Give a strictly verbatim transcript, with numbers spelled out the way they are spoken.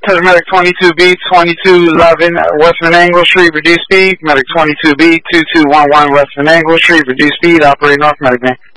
Medic twenty-two B, twenty-two eleven West Menangle Street, reduce speed. Medic twenty-two B, two two one one West Menangle Street, reduce speed, operate north, Medic man.